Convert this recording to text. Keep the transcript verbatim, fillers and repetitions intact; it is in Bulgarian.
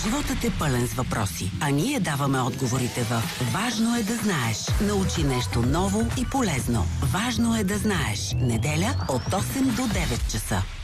Животът е пълен с въпроси, а ние даваме отговорите в Важно е да знаеш. Научи нещо ново и полезно. Важно е да знаеш. Неделя от осем до девет часа.